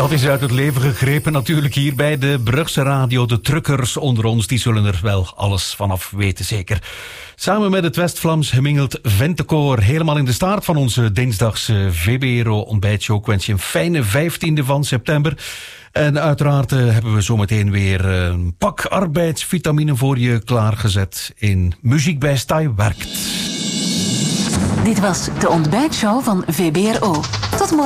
Dat is uit het leven gegrepen natuurlijk hier bij de Brugse Radio. De truckers onder ons, die zullen er wel alles vanaf weten, zeker. Samen met het West-Vlaams gemingeld Ventekoor. Helemaal in de staart van onze dinsdagse VBRO ontbijtshow. Ik wens je een fijne 15e van september. En uiteraard hebben we zometeen weer een pak arbeidsvitamine voor je klaargezet in Muziek bij Stay Werkt. Dit was de ontbijtshow van VBRO. Tot morgen.